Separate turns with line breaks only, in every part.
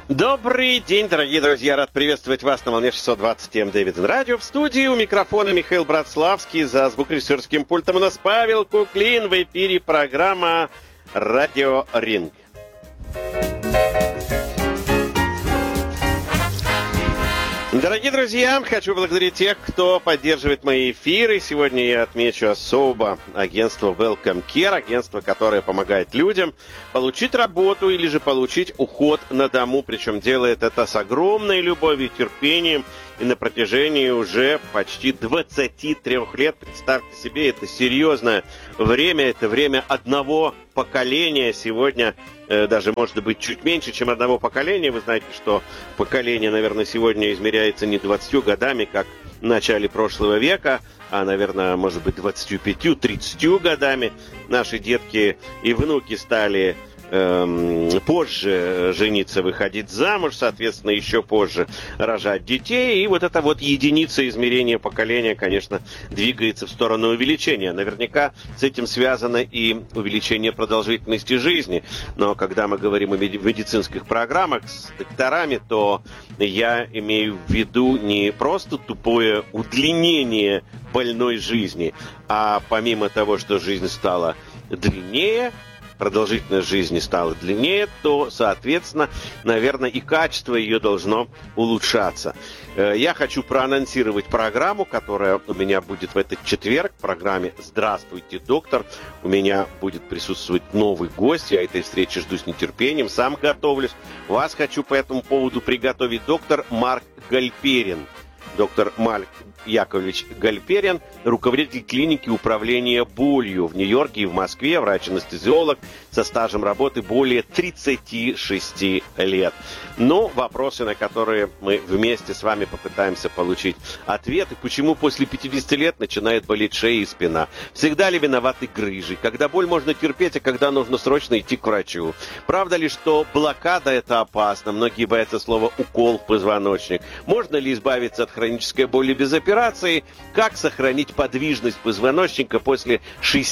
Добрый день, дорогие друзья! Рад приветствовать вас на волне 620 М Дэвидсон Радио. В студии у микрофона Михаил Братславский. За звукорежиссерским пультом у нас Павел Куклин. В эфире программа «Радио Ринг». Дорогие друзья, хочу благодарить тех, кто поддерживает мои эфиры. Сегодня я отмечу особо агентство Welcome Care, агентство, которое помогает людям получить работу или же получить уход на дому. Причем делает это с огромной любовью и терпением. И на протяжении уже почти 23 лет, представьте себе, это серьезное время, это время одного поколения. Сегодня даже, может быть, чуть меньше, чем одного поколения. Вы знаете, что поколение, наверное, сегодня измеряется не 20 годами, как в начале прошлого века, а, наверное, может быть, 25-30 годами. Наши детки и внуки стали позже жениться, выходить замуж, соответственно, еще позже рожать детей. И вот эта вот единица измерения поколения, конечно, двигается в сторону увеличения. Наверняка с этим связано и увеличение продолжительности жизни. Но когда мы говорим о медицинских программах с докторами, то я имею в виду не просто тупое удлинение больной жизни, а помимо того, что жизнь стала длиннее, продолжительность жизни стала длиннее, то, соответственно, наверное, и качество ее должно улучшаться. Я хочу проанонсировать программу, которая у меня будет в этот четверг, в программе «Здравствуйте, доктор». У меня будет присутствовать новый гость, я этой встречи жду с нетерпением, сам готовлюсь. Вас хочу по этому поводу приготовить доктор Марк Гальперин. Доктор Марк Яковлевич Гальперин, руководитель клиники управления болью в Нью-Йорке и в Москве, врач-анестезиолог со стажем работы более 36 лет. Но вопросы, на которые мы вместе с вами попытаемся получить ответы. Почему после 50 лет начинает болеть шея и спина? Всегда ли виноваты грыжи? Когда боль можно терпеть, а когда нужно срочно идти к врачу? Правда ли, что блокада – это опасно? Многие боятся слова «укол в позвоночник». Можно ли избавиться от хронической боли без операции? Как сохранить подвижность позвоночника после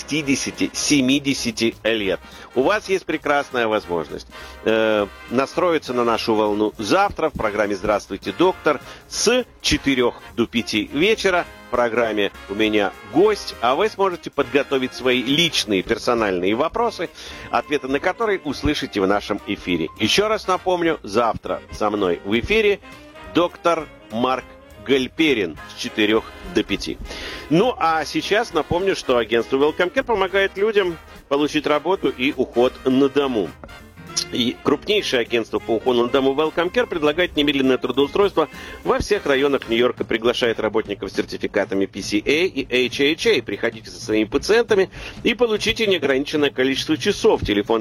60-70 лет? У вас есть прекрасная возможность настроиться на нашу волну завтра в программе «Здравствуйте, доктор» с 4 до 5 вечера. В программе у меня гость, а вы сможете подготовить свои личные персональные вопросы, ответы на которые услышите в нашем эфире. Еще раз напомню, завтра со мной в эфире доктор Марк Гальперин с 4 до 5. Ну, а сейчас напомню, что агентство Welcome Care помогает людям получить работу и уход на дому. И крупнейшее агентство по уходу на дому Welcome Care предлагает немедленное трудоустройство во всех районах Нью-Йорка, приглашает работников с сертификатами PCA и HHA. Приходите со своими пациентами и получите неограниченное количество часов. Телефон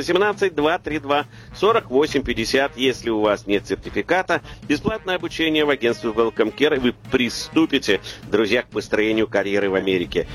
718-232-4850. Если у вас нет сертификата, бесплатное обучение в агентстве Welcome Care, и вы приступите, друзья, к построению карьеры в Америке.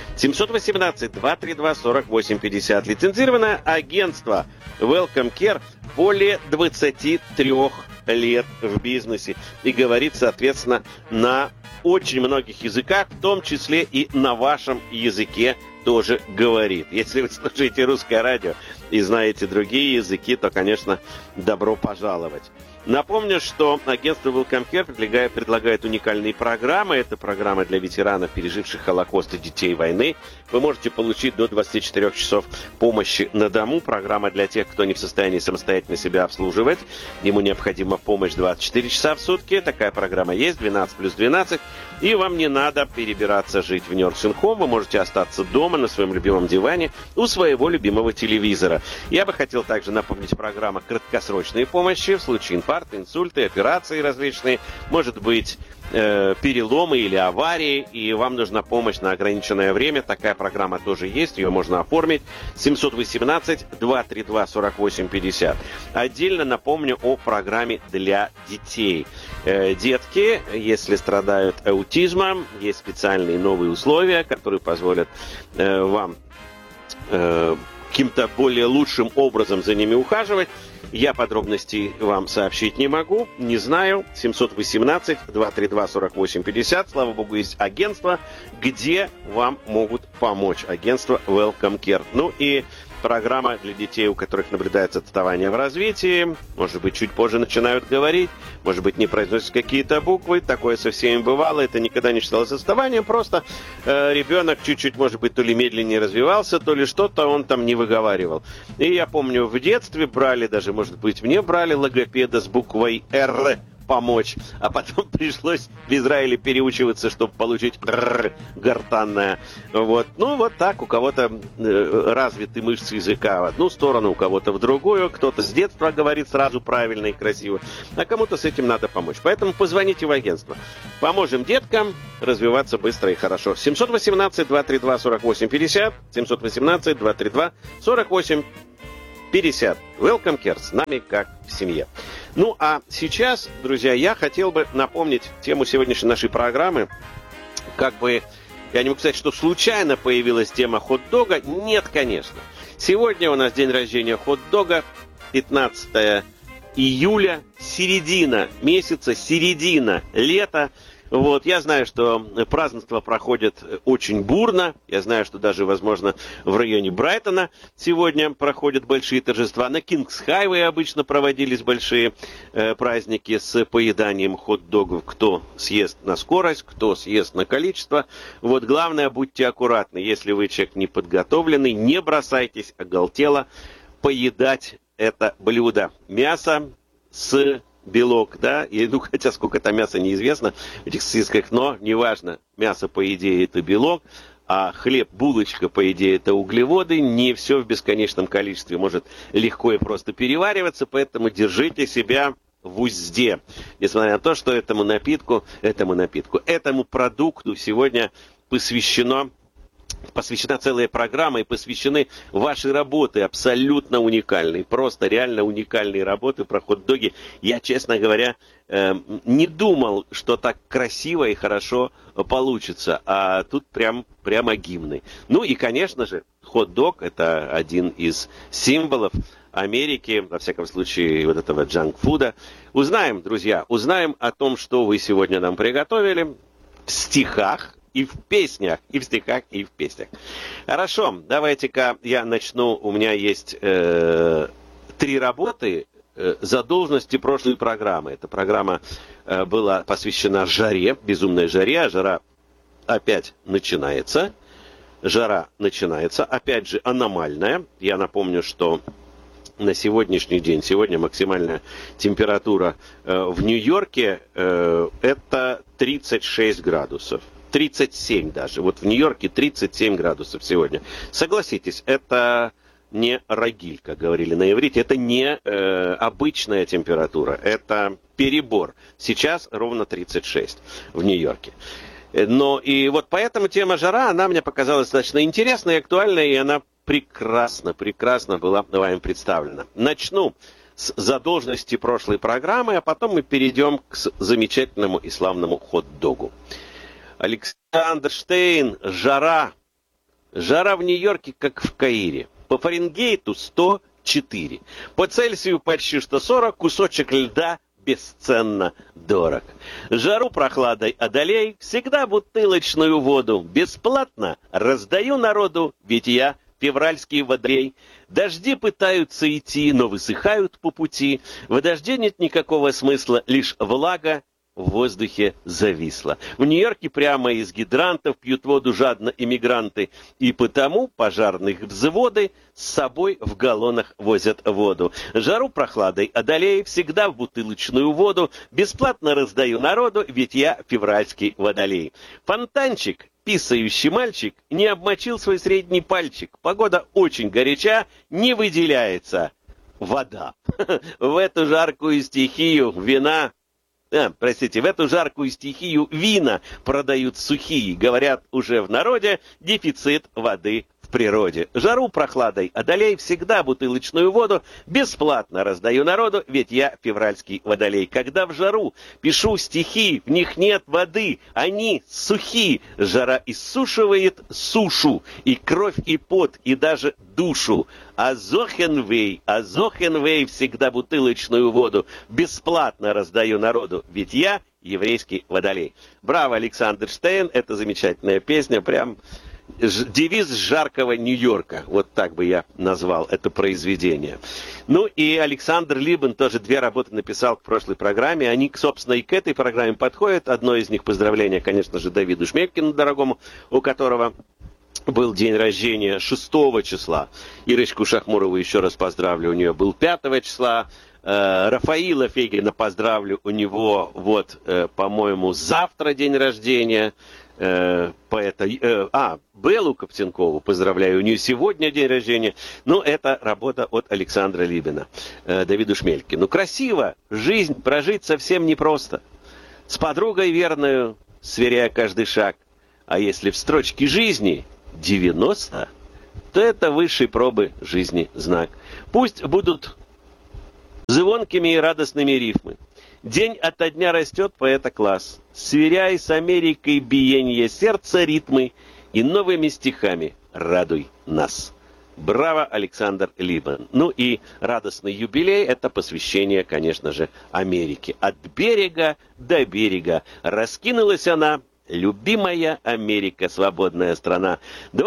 718-232-4850. Лицензированное агентство Welcome Care более 23 лет в бизнесе и говорит, соответственно, на очень многих языках, в том числе и на вашем языке тоже говорит. Если вы слушаете русское радио и знаете другие языки, то, конечно, добро пожаловать. Напомню, что агентство Welcome Care предлагает уникальные программы. Это программа для ветеранов, переживших Холокост и детей войны. Вы можете получить до 24 часов помощи на дому. Программа для тех, кто не в состоянии самостоятельно себя обслуживать. Ему необходима помощь 24 часа в сутки. Такая программа есть, 12+12. И вам не надо перебираться жить в nursing home. Вы можете остаться дома на своем любимом диване у своего любимого телевизора. Я бы хотел также напомнить программу краткосрочной помощи в случае инфаркта, инсульты, операции различные, может быть, переломы или аварии, и вам нужна помощь на ограниченное время. Такая программа тоже есть, ее можно оформить. 718-232-4850. Отдельно напомню о программе для детей. Детки, если страдают аутизмом, есть специальные новые условия, которые позволят вам каким-то более лучшим образом за ними ухаживать. Я подробностей вам сообщить не могу, не знаю. 718-232-4850. Слава богу, есть агентство, где вам могут помочь. Агентство Welcome Care. Ну и программа для детей, у которых наблюдается отставание в развитии. Может быть, чуть позже начинают говорить, может быть, не произносят какие-то буквы. Такое со всеми бывало. Это никогда не считалось отставанием. Просто ребенок чуть-чуть, может быть, то ли медленнее развивался, то ли что-то он там не выговаривал. И я помню, в детстве брали, даже, может быть, мне брали логопеда с буквой «Р», помочь, а потом пришлось в Израиле переучиваться, чтобы получить «р» гортанное. Вот. Ну, вот так, у кого-то развиты мышцы языка в одну сторону, у кого-то в другую, кто-то с детства говорит сразу правильно и красиво, а кому-то с этим надо помочь. Поэтому позвоните в агентство. Поможем деткам развиваться быстро и хорошо. 718-232-4850, 718-232-4850. Welcome Care, с нами как в семье. Ну, а сейчас, друзья, я хотел бы напомнить тему сегодняшней нашей программы. Как бы, я не могу сказать, что случайно появилась тема хот-дога. Нет, конечно. Сегодня у нас день рождения хот-дога, 15 июля, середина месяца, середина лета. Вот, я знаю, что празднества проходят очень бурно. Я знаю, что даже, возможно, в районе Брайтона сегодня проходят большие торжества. На Кингс-Хайвее обычно проводились большие праздники с поеданием хот-догов. Кто съест на скорость, кто съест на количество. Вот, главное, будьте аккуратны. Если вы человек неподготовленный, не бросайтесь оголтело поедать это блюдо. Мясо с белок, да, и, ну, хотя сколько там мяса неизвестно в этих сосисках, но неважно, мясо, по идее, это белок, а хлеб, булочка, по идее, это углеводы, не все в бесконечном количестве может легко и просто перевариваться, поэтому держите себя в узде, несмотря на то, что этому продукту сегодня посвящена целая программа и посвящены ваши работы, абсолютно уникальные, просто реально уникальные работы про хот-доги. Я, честно говоря, не думал, что так красиво и хорошо получится, а тут прямо гимны. Ну и, конечно же, хот-дог – это один из символов Америки, во всяком случае, вот этого джанк-фуда. Узнаем, друзья, о том, что вы сегодня нам приготовили в стихах, и в песнях, и в стихах, и в песнях. Хорошо, давайте-ка я начну. У меня есть 3 работы задолженности прошлой программы. Эта программа была посвящена жаре, безумной жаре, а жара опять начинается. Опять же, аномальная. Я напомню, что на сегодняшний день, сегодня максимальная температура в Нью-Йорке это 36 градусов. 37 даже. Вот в Нью-Йорке 37 градусов сегодня. Согласитесь, это не рагиль, как говорили на иврите, это не обычная температура, это перебор. Сейчас ровно 36 в Нью-Йорке. Но и вот поэтому тема жара, она мне показалась достаточно интересной и актуальной, и она прекрасно была вами представлена. Начну с задолженности прошлой программы, а потом мы перейдем к замечательному и славному хот-догу. Александр Штейн, жара. Жара в Нью-Йорке, как в Каире. По Фаренгейту 104. По Цельсию почти что 40. Кусочек льда бесценно дорог. Жару прохладой одолей. Всегда бутылочную воду. Бесплатно раздаю народу, ведь я февральский водолей. Дожди пытаются идти, но высыхают по пути. В дожде нет никакого смысла, лишь влага в воздухе зависла. В Нью-Йорке прямо из гидрантов пьют воду жадно иммигранты, и потому пожарных взводы с собой в галлонах возят воду. Жару прохладой одолею, всегда в бутылочную воду, бесплатно раздаю народу, ведь я февральский водолей. Фонтанчик, писающий мальчик, не обмочил свой средний пальчик. Погода очень горяча, не выделяется вода. В эту жаркую стихию в эту жаркую стихию вина продают сухие. Говорят уже в народе, дефицит воды в природе. Жару прохладой одолей, всегда бутылочную воду бесплатно раздаю народу, ведь я февральский водолей. Когда в жару пишу стихи, в них нет воды, они сухи. Жара иссушивает сушу, и кровь, и пот, и даже душу. Азохенвей, всегда бутылочную воду бесплатно раздаю народу, ведь я еврейский водолей. Браво, Александр Штейн, это замечательная песня, прям Девиз жаркого Нью-Йорка. Вот так бы я назвал это произведение. Ну и Александр Либен тоже 2 работы написал к прошлой программе. Они, собственно, и к этой программе подходят. Одно из них поздравление, конечно же, Давиду Шмелькину, дорогому, у которого был день рождения 6 числа. Ирочку Шахмурову еще раз поздравлю, у нее был 5 числа. Рафаила Фегина поздравлю, у него по-моему, завтра день рождения. Беллу Коптенкову поздравляю, у нее сегодня день рождения. Ну, это работа от Александра Либина, Давиду Шмелькину. Красиво, жизнь прожить совсем непросто. С подругой верную, сверяя каждый шаг. А если в строчке жизни 90, то это высшей пробы жизни знак. Пусть будут звонкими и радостными рифмы. День ото дня растет поэта-класс. Сверяй с Америкой биение сердца ритмы и новыми стихами радуй нас. Браво, Александр Либен. Ну и радостный юбилей – это посвящение, конечно же, Америке. От берега до берега раскинулась она, любимая Америка, свободная страна.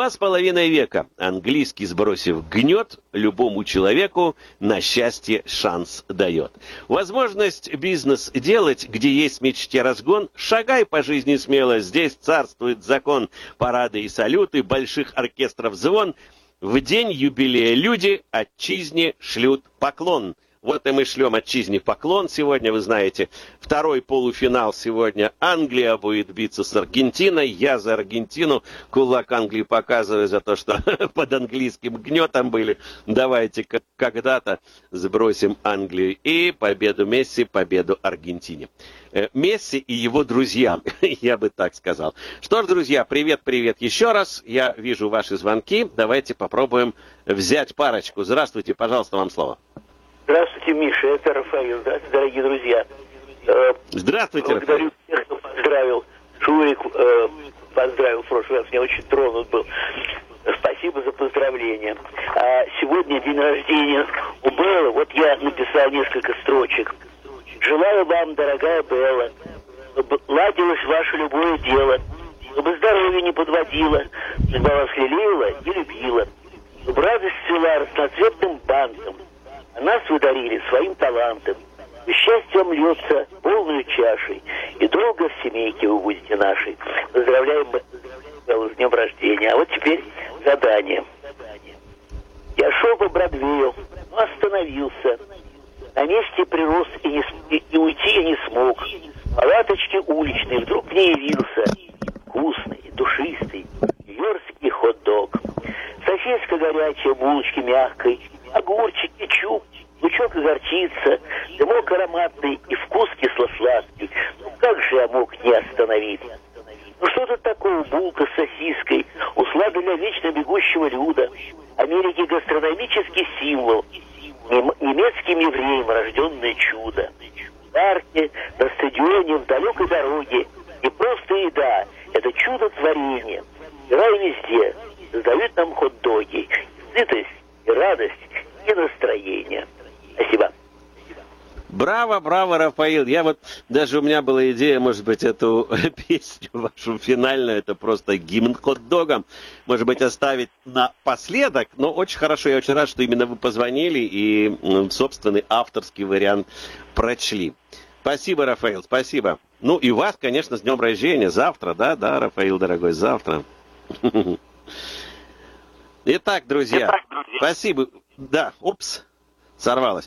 2,5 века английский, сбросив гнет, любому человеку на счастье шанс дает. Возможность бизнес делать, где есть в мечте разгон, шагай по жизни смело, здесь царствует закон. Парады и салюты, больших оркестров звон. В день юбилея люди отчизне шлют поклон. Вот и мы шлем отчизне поклон сегодня, вы знаете. 2-й полуфинал сегодня. Англия будет биться с Аргентиной. Я за Аргентину. Кулак Англии показываю за то, что под английским гнетом были. Давайте когда-то сбросим Англию. И победу Месси, победу Аргентине. Месси и его друзьям, я бы так сказал. Что ж, друзья, привет еще раз. Я вижу ваши звонки. Давайте попробуем взять парочку. Здравствуйте, пожалуйста, вам слово.
Здравствуйте, Миша, это Рафаил. Здравствуйте, дорогие друзья.
Здравствуйте,
благодарю всех, кто поздравил. Шурик поздравил в прошлый раз, я очень тронут был. Спасибо за поздравления. Сегодня день рождения у Беллы. Вот я написал несколько строчек. Желаю вам, дорогая Белла, чтобы ладилось ваше любое дело, чтобы здоровье не подводило, чтобы вас лелеяла и любила, чтобы радость цвела разноцветным бантом. А нас вы дарили своим талантом. И счастье вам льется полной чашей. И долго в семейке вы будете нашей. Поздравляем Беллу с днем рождения. А вот теперь задание. Я шел по Бродвею, но остановился. На месте прирос и уйти я не смог. Палаточки уличные вдруг не явился. Вкусный, душистый, нью-йоркский хот-дог. Сосиска горячая, булочки мягкой, огурчик, кетчуп, лучок и горчица, дымок ароматный и вкус кисло-сладкий. Ну как же я мог не остановиться? Ну что тут такого, булка с сосиской, услада для вечно бегущего люда, Америки гастрономический символ, немецким евреем рожденное чудо. В парке, на стадионе, в далекой дороге, не просто еда, это чудо творения. И рай везде, создают нам хот-доги, сытость и радость, и настроение. Спасибо.
Браво, Рафаил. Даже у меня была идея, может быть, эту песню вашу финальную, это просто гимн хот-догам, может быть, оставить напоследок, но очень хорошо, я очень рад, что именно вы позвонили и собственный авторский вариант прочли. Спасибо, Рафаил, спасибо. Ну и вас, конечно, с днем рождения, завтра, да, Рафаил, дорогой, завтра. Итак, друзья, спасибо. Да, сорвалось.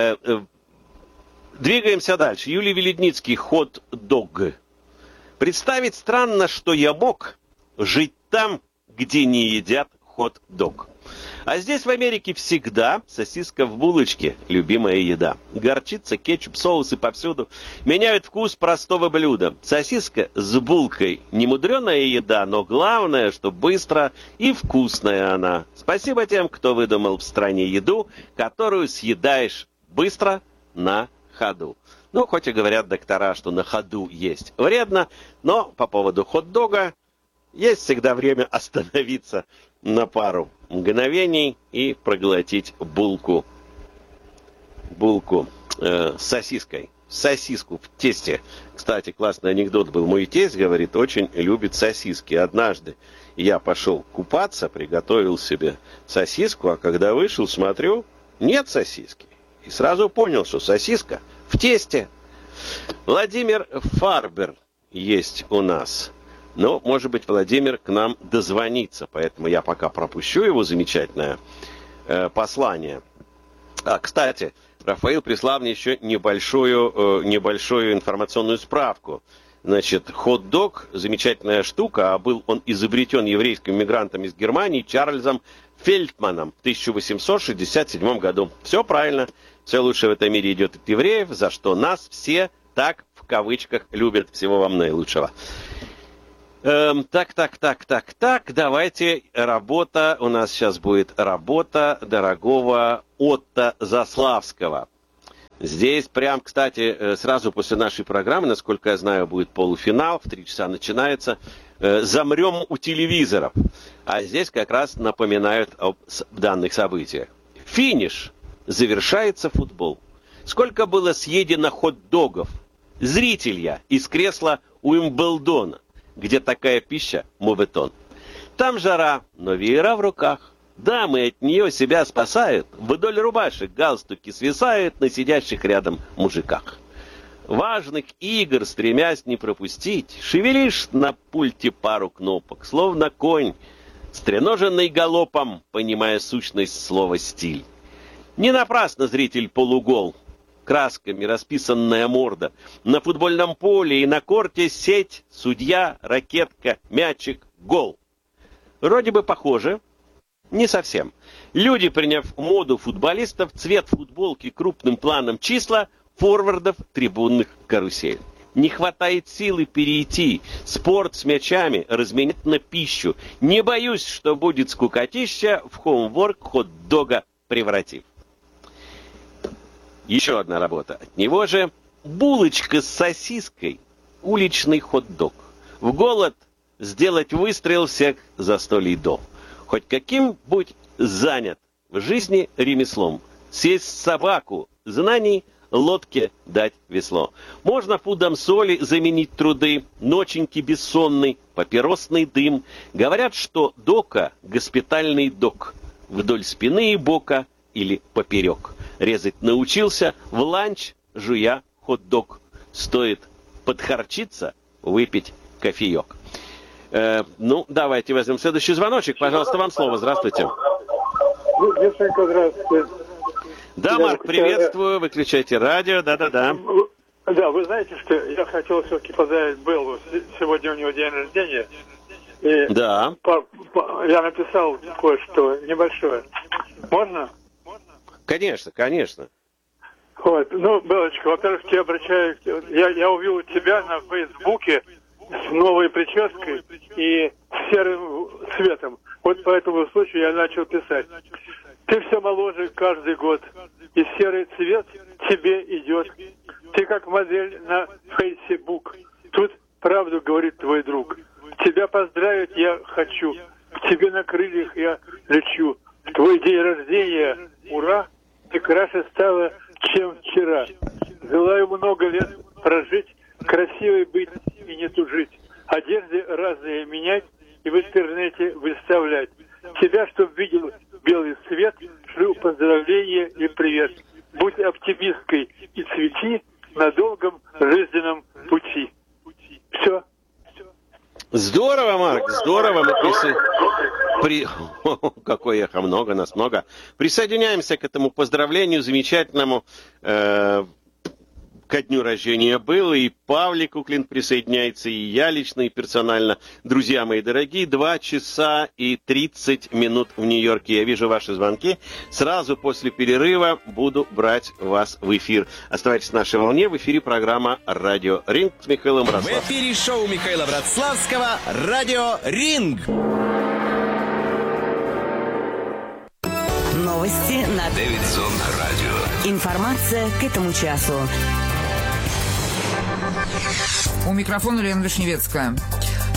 Двигаемся дальше. Юлий Веледницкий, хот-дог. Представить странно, что я мог жить там, где не едят хот-дог. А здесь в Америке всегда сосиска в булочке – любимая еда. Горчица, кетчуп, соусы повсюду меняют вкус простого блюда. Сосиска с булкой – немудреная еда, но главное, что быстро и вкусная она. Спасибо тем, кто выдумал в стране еду, которую съедаешь быстро на ходу. Ну, хоть и говорят доктора, что на ходу есть вредно, но по поводу хот-дога есть всегда время остановиться на пару мгновений и проглотить булку с сосиской. сосиску в тесте. Кстати, классный анекдот был. Мой тесть, говорит, очень любит сосиски. Однажды я пошел купаться, приготовил себе сосиску, а когда вышел, смотрю, нет сосиски. И сразу понял, что сосиска в тесте. Владимир Фарбер есть у нас. Но, может быть, Владимир к нам дозвонится, поэтому я пока пропущу его замечательное послание. Кстати, Рафаил прислал мне еще небольшую информационную справку. Значит, хот-дог – замечательная штука, а был он изобретен еврейским мигрантом из Германии Чарльзом Фельдманом в 1867 году. Все правильно. Все лучшее в этом мире идет от евреев, за что нас все так, в кавычках, любят. Всего вам наилучшего. Так, давайте работа. У нас сейчас будет работа дорогого Отто Заславского. Здесь прям, кстати, сразу после нашей программы, насколько я знаю, будет полуфинал, в 3 часа начинается. Замрем у телевизоров. А здесь как раз напоминают об данных событиях. Финиш. Завершается футбол. Сколько было съедено хот-догов? Зритель я из кресла Уимблдона, где такая пища моветон. Там жара, но веера в руках. Дамы от нее себя спасают. Вдоль рубашек галстуки свисают на сидящих рядом мужиках. Важных игр, стремясь не пропустить, шевелишь на пульте пару кнопок, словно конь, стреноженный галопом, понимая сущность слова «стиль». Не напрасно зритель полугол. Красками расписанная морда. На футбольном поле и на корте сеть, судья, ракетка, мячик, гол. Вроде бы похоже, не совсем. Люди, приняв моду футболистов, цвет футболки крупным планом числа, форвардов, трибунных карусель. Не хватает силы перейти, спорт с мячами разменять на пищу. Не боюсь, что будет скукотища, в хоумворк хот-дога превратив. Еще одна работа. От него же булочка с сосиской, уличный хот-дог. В голод сделать выстрел всех застолий до. Хоть каким-будь занят в жизни ремеслом. Съесть собаку, знаний, лодке дать весло. Можно пудом соли заменить труды, ноченьки бессонный, папиросный дым. Говорят, что дока – госпитальный док. Вдоль спины и бока или поперек. Резать научился в ланч, жуя хот-дог. Стоит подхарчиться, выпить кофеек. Давайте возьмем следующий звоночек. Пожалуйста, вам слово. Здравствуйте.
Здравствуйте.
Да, Марк, приветствую. Выключайте радио. Да-да-да.
Да, вы знаете, что я хотел все-таки поздравить Беллу. Сегодня у него день рождения. И
да.
Я написал кое-что небольшое. Можно?
Конечно, конечно.
Вот. Белочка, во-первых, тебе обращаюсь. Я увидел тебя на Фейсбуке с новой прической и серым цветом. Вот по этому случаю я начал писать. Ты все моложе каждый год, и серый цвет тебе идет. Ты как модель на Facebook. Тут правду говорит твой друг. Тебя поздравить я хочу. К тебе на крыльях я лечу. В твой день рождения, ура, ты краше стала, чем вчера. Желаю много лет прожить, красивой быть и не тужить. Одежды разные менять и в интернете выставлять. Тебя, чтоб видел белый свет, шлю поздравления и привет. Будь оптимисткой и цвети на долгом жизненном пути. Все.
Здорово, Марк, здорово. Какое эхо, много, нас много. Присоединяемся к этому поздравлению замечательному. Ко дню рождения был, и Павлик Куклин присоединяется, и я лично, и персонально. Друзья мои дорогие, 2 часа и 30 минут в Нью-Йорке. Я вижу ваши звонки. Сразу после перерыва буду брать вас в эфир. Оставайтесь на нашей волне. В эфире программа «Радио Ринг» с Михаилом Братславским.
В эфире шоу Михаила Братславского «Радио Ринг».
Новости на
Дэвидсон Радио.
Информация к этому часу.
У микрофона Лена Вишневецкая.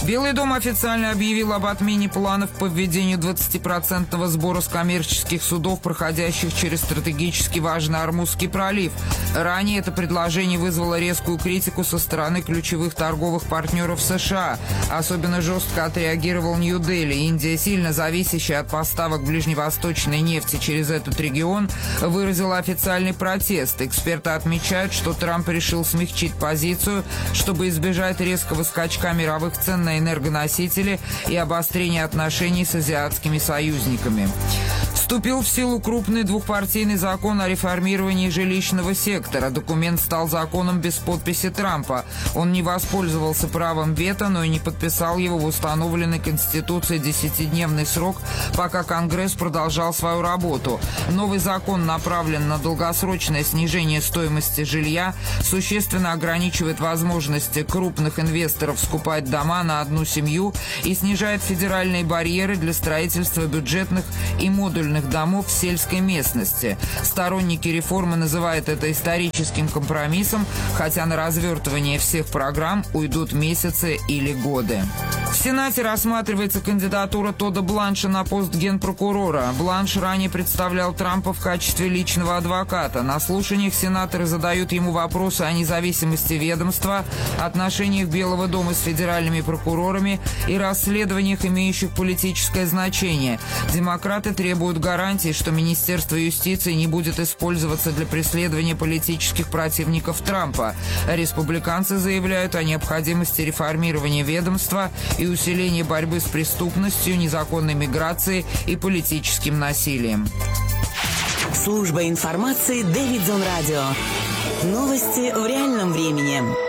Белый дом официально объявил об отмене планов по введению 20% сбора с коммерческих судов, проходящих через стратегически важный Ормузский пролив. Ранее это предложение вызвало резкую критику со стороны ключевых торговых партнеров США. Особенно жестко отреагировал Нью-Дели. Индия, сильно зависящая от поставок ближневосточной нефти через этот регион, выразила официальный протест. Эксперты отмечают, что Трамп решил смягчить позицию, чтобы избежать резкого скачка мировых цен на энергоносители и обострения отношений с азиатскими союзниками. Вступил в силу крупный двухпартийный закон о реформировании жилищного сектора. Документ стал законом без подписи Трампа. Он не воспользовался правом вето, но и не подписал его в установленный Конституцией 10-дневный срок, пока Конгресс продолжал свою работу. Новый закон направлен на долгосрочное снижение стоимости жилья, существенно ограничивает возможности крупных инвесторов скупать дома на одну семью и снижает федеральные барьеры для строительства бюджетных и модульных домов в сельской местности. Сторонники реформы называют это историческим компромиссом, хотя на развертывание всех программ уйдут месяцы или годы. В Сенате рассматривается кандидатура Тодда Бланша на пост генпрокурора. Бланш ранее представлял Трампа в качестве личного адвоката. На слушаниях сенаторы задают ему вопросы о независимости ведомства, отношениях Белого дома с федеральными прокурорами и расследованиях, имеющих политическое значение. Демократы требуют гарантий, что Министерство юстиции не будет использоваться для преследования политических противников Трампа. Республиканцы заявляют о необходимости реформирования ведомства и усиления борьбы с преступностью, незаконной миграцией и политическим насилием.
Служба информации Дэвидсон Радио. Новости в реальном времени.